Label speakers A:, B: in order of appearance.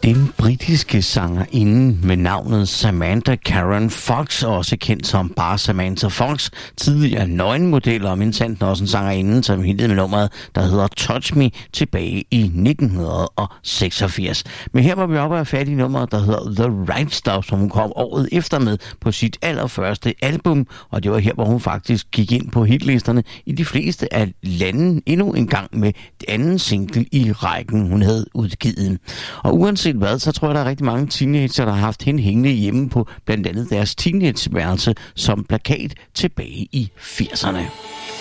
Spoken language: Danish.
A: Den britiske sangerinde med navnet Samantha Karen Fox, også kendt som bare Samantha Fox, tidligere nøgenmodel og mindsandt også en sangerinde, som hittede med nummeret, der hedder Touch Me, tilbage i 1986. Men her var vi oppe af fat i nummeret, der hedder The Right Stuff, som hun kom året efter med på sit allerførste album, og det var her, hvor hun faktisk gik ind på hitlisterne i de fleste af lande endnu en gang med det anden single i rækken, hun havde udgivet. Og uanset hvad, så tror jeg, der er rigtig mange teenager, der har haft hende hængende hjemme på blandt andet deres teenageværelse som plakat tilbage i 80'erne.